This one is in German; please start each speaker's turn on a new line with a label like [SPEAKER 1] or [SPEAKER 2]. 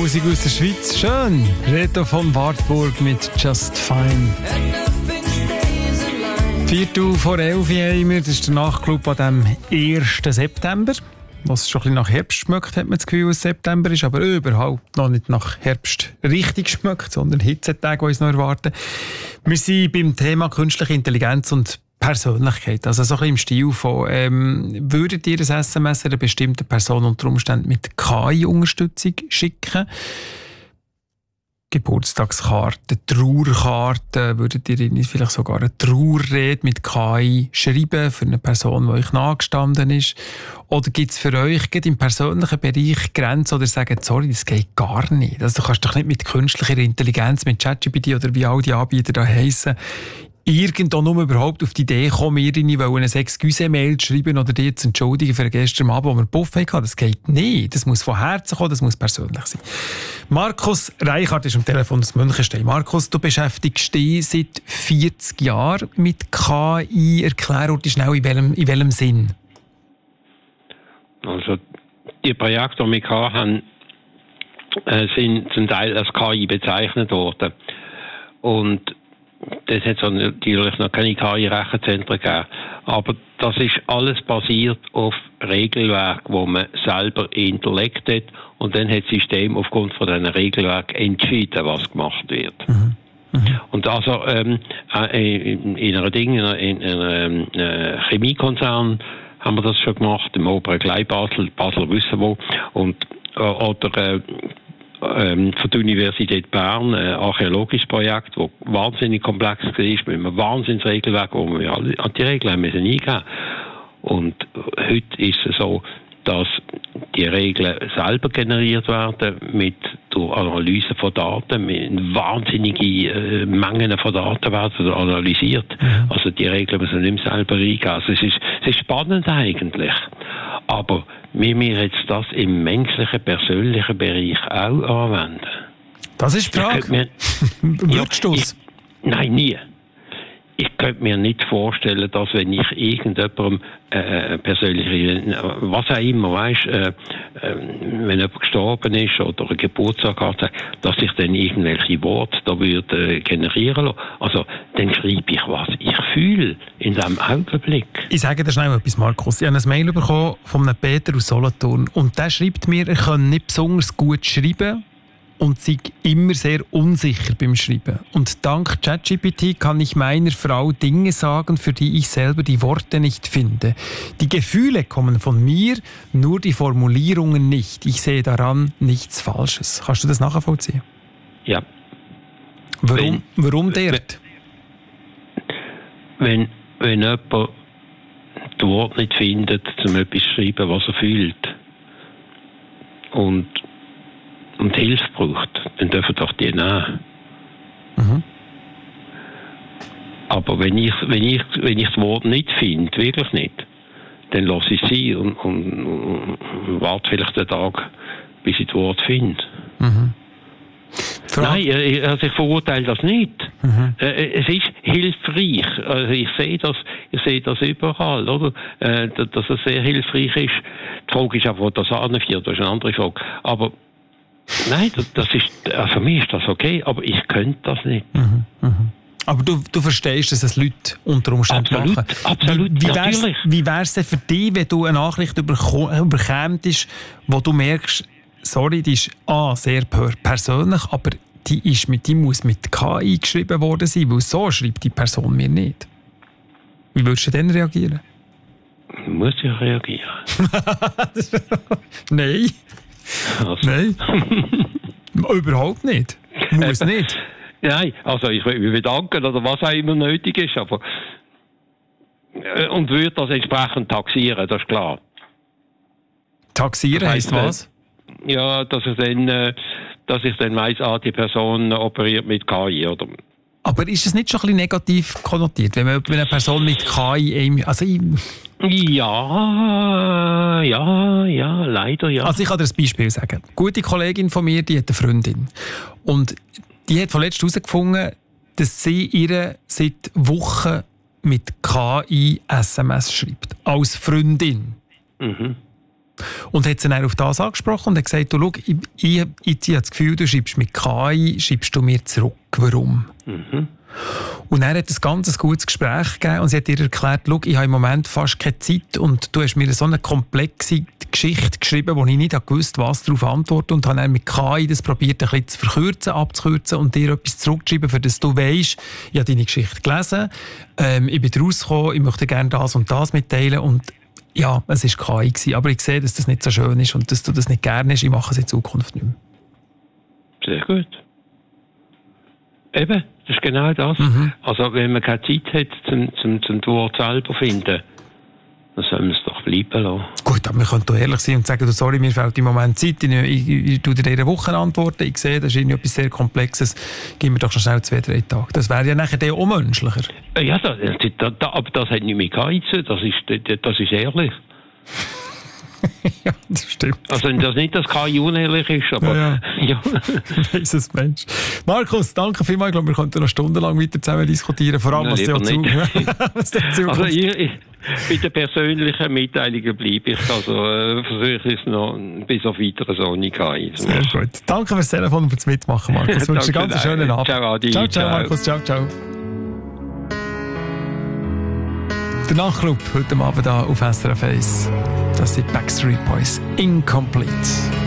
[SPEAKER 1] Musik aus der Schweiz. Schön. Reto von Wartburg mit Just Fine. 11:04 haben wir. Das ist der Nachtclub an dem 1. September. Was schon ein bisschen nach Herbst schmeckt, hat man das Gefühl, dass September ist, aber überhaupt noch nicht nach Herbst richtig schmeckt, sondern Hitzetage, die uns noch erwarten. Wir sind beim Thema künstliche Intelligenz und Persönlichkeit. Also so ein bisschen im Stil von, würdet ihr ein SMS einer bestimmten Person unter Umständen mit KI-Unterstützung schicken? Geburtstagskarten, Trauerkarten, würdet ihr vielleicht sogar eine Trauerrede mit KI schreiben für eine Person, die euch nahegestanden ist? Oder gibt es für euch im persönlichen Bereich Grenzen oder sagen, sorry, das geht gar nicht? Also du kannst doch nicht mit künstlicher Intelligenz, mit ChatGPT oder wie all die Anbieter da heissen, irgendwo nur überhaupt auf die Idee kommen, mir eine Excuse-Mail zu schreiben oder dir zu entschuldigen für gestern Abend, wo wir Puff hatten. Das geht nicht. Das muss von Herzen kommen, das muss persönlich sein. Markus Reichart ist am Telefon aus Münchenstein. Markus, du beschäftigst dich seit 40 Jahren mit KI. Erklär uns schnell, in welchem Sinn?
[SPEAKER 2] Also, die Projekte, die wir hatten, sind zum Teil als KI bezeichnet worden. Und das hat es natürlich noch keine KI-Rechenzentren gegeben. Aber das ist alles basiert auf Regelwerk, wo man selber hinterlegt hat. Und dann hat das System aufgrund von diesen Regelwerk entschieden, was gemacht wird. Mhm. Mhm. Und also in einem Chemiekonzern haben wir das schon gemacht, im oberen Glei Basel wissen wo. Und, oder von der Universität Bern ein archäologisches Projekt, das wahnsinnig komplex war, mit einem Wahnsinnsregelwerk, wo wir alle an die Regeln müssen eingehen. Und heute ist es so, dass die Regeln selber generiert werden durch Analyse von Daten, mit wahnsinnige Mengen von Daten werden analysiert. Also die Regeln müssen nicht mehr selber eingehen. Also es ist spannend eigentlich. Aber wir müssen jetzt das im menschlichen, persönlichen Bereich auch anwenden.
[SPEAKER 1] Das ist die Frage. Würdest du es?
[SPEAKER 2] Nein, nie. Ich könnte mir nicht vorstellen, dass wenn ich irgendjemandem persönlich, was auch immer, weißt, wenn jemand gestorben ist oder einen Geburtstag hat, dass ich dann irgendwelche Worte da würde generieren lassen. Also, dann schreibe ich, was ich fühle in diesem Augenblick.
[SPEAKER 1] Ich sage dir schnell etwas, Markus. Ich habe ein Mail bekommen von einem Peter aus Solothurn und der schreibt mir, er kann nicht besonders gut schreiben und sei immer sehr unsicher beim Schreiben. Und dank ChatGPT kann ich meiner Frau Dinge sagen, für die ich selber die Worte nicht finde. Die Gefühle kommen von mir, nur die Formulierungen nicht. Ich sehe daran nichts Falsches. Kannst du das nachvollziehen?
[SPEAKER 2] Ja.
[SPEAKER 1] Warum dort?
[SPEAKER 2] Wenn jemand das Wort nicht findet, um etwas zu schreiben, was er fühlt, und Hilfe braucht, dann dürfen doch die nehmen. Mhm. Aber wenn ich das Wort nicht finde, wirklich nicht, dann lasse ich sie und warte vielleicht einen Tag, bis ich das Wort finde. Mhm. Nein, also ich verurteile das nicht. Mhm. Es ist hilfreich. Also ich sehe das überall, oder? Dass es sehr hilfreich ist. Die Frage ist auch, wo das anführt, das ist eine andere Frage. Aber nein, für mich ist das okay, aber ich könnte das nicht. Mhm, mhm.
[SPEAKER 1] Aber du verstehst, dass es Leute unter Umständen machen.
[SPEAKER 2] Absolut, natürlich.
[SPEAKER 1] Wie wäre es denn für dich, wenn du eine Nachricht bekämst, wo du merkst, sorry, die ist sehr persönlich, aber die muss mit KI geschrieben worden sein, weil so schreibt die Person mir nicht. Wie würdest du denn reagieren?
[SPEAKER 2] Muss ich reagieren?
[SPEAKER 1] Nein.
[SPEAKER 2] Also.
[SPEAKER 1] Nein. Überhaupt nicht. Muss nicht.
[SPEAKER 2] Nein, also ich will mich bedanken oder was auch immer nötig ist, aber und würde das entsprechend taxieren, das ist klar.
[SPEAKER 1] Taxieren heisst was?
[SPEAKER 2] Ja, dass ich dann weiss, die Person operiert mit KI, oder?
[SPEAKER 1] Aber ist es nicht schon ein bisschen negativ konnotiert, wenn eine Person mit KI...
[SPEAKER 2] Ja, leider ja.
[SPEAKER 1] Also ich kann dir ein Beispiel sagen. Eine gute Kollegin von mir, die hat eine Freundin. Und die hat vorletzt herausgefunden, dass sie ihr seit Wochen mit KI SMS schreibt. Als Freundin. Mhm. Und hat sie dann auf das angesprochen und hat gesagt, du, schau, ich habe das Gefühl, du schreibst mit KI, schreibst du mir zurück. Warum? Mhm. Und er hat ein ganz gutes Gespräch gegeben und sie hat ihr erklärt, schau, ich habe im Moment fast keine Zeit und du hast mir so eine komplexe Geschichte geschrieben, wo ich nicht gewusst habe, was darauf antworten, und habe dann mit KI das probiert, ein bisschen zu verkürzen, abzukürzen und dir etwas zurückzuschreiben, für das du weisst, ich habe deine Geschichte gelesen, ich bin rausgekommen, ich möchte gerne das und das mitteilen, und ja, es war KI gewesen, aber ich sehe, dass das nicht so schön ist und dass du das nicht gerne hast, ich mache es in Zukunft nicht mehr.
[SPEAKER 2] Sehr gut. Eben, das ist genau das. Mhm. Also wenn man keine Zeit hat, zum Wort selber finden, dann soll man es doch bleiben lassen.
[SPEAKER 1] Gut, aber wir können doch ehrlich sein und sagen, sorry, mir fehlt im Moment Zeit, ich tue dir in einer Woche antworten, ich sehe, das ist etwas sehr Komplexes, gib mir doch schon schnell 2-3 Tage. Das wäre ja nachher auch menschlicher.
[SPEAKER 2] Ja, aber das hat nicht mit KI zu tun, das ist ehrlich.
[SPEAKER 1] Ja, das stimmt.
[SPEAKER 2] Also dass nicht, dass KI unehrlich ist, aber ja.
[SPEAKER 1] Weiss es, Mensch. Markus, danke vielmals. Ich glaube, wir könnten noch stundenlang weiter zusammen diskutieren, vor allem was dazu
[SPEAKER 2] Also ich bei den persönlichen Mitteilungen bleibe ich, also versuche ich es noch bis auf weiteres ohne KI zu machen.
[SPEAKER 1] Sehr gut. Danke fürs Telefon und fürs Mitmachen, Markus. Ich wünsche dir einen ganz schönen Abend.
[SPEAKER 2] Ciao, Adi.
[SPEAKER 1] Ciao, Markus. Ciao. Der Nachtclub heute Abend hier auf SRF 1. Das sind Backstreet Boys. Incomplete.